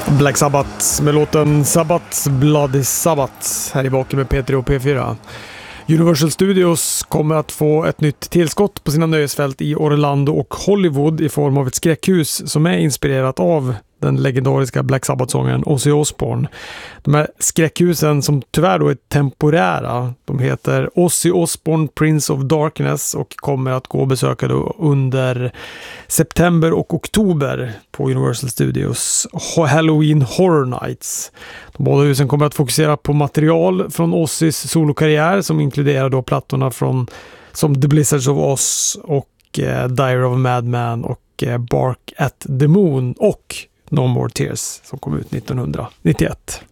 Black Sabbath med låten Sabbath Bloody Sabbath här i baken med P3 och P4. Universal Studios kommer att få ett nytt tillskott på sina nöjesfält i Orlando och Hollywood i form av ett skräckhus som är inspirerat av den legendariska Black Sabbath-sångaren Ozzy Osbourne. De här skräckhusen som tyvärr då är temporära, de heter Ozzy Osbourne Prince of Darkness och kommer att gå och besöka då under september och oktober på Universal Studios Halloween Horror Nights. De båda husen kommer att fokusera på material från Ozzys solokarriär som inkluderar då plattorna som The Blizzards of Oz och Diary of a Madman och Bark at the Moon och No More Tears som kom ut 1991.